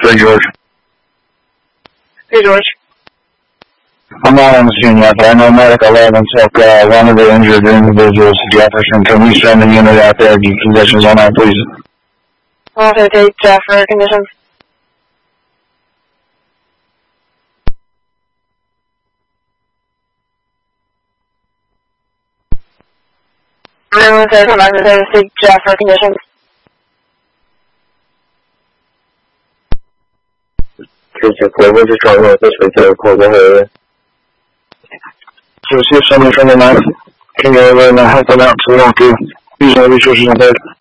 Hey, George. Hey, George. I'm not on the scene yet, but I know Medic 11 took one of the injured individuals to Jefferson. Can we send a unit out there to conditions on that, please? Also take Jeff for conditions. Everyone says come back to take Jeff for conditions. We're just trying to work this way to the Corval area. So see if somebody from the 9th can go over and help them out so we don't do using the resources on bed.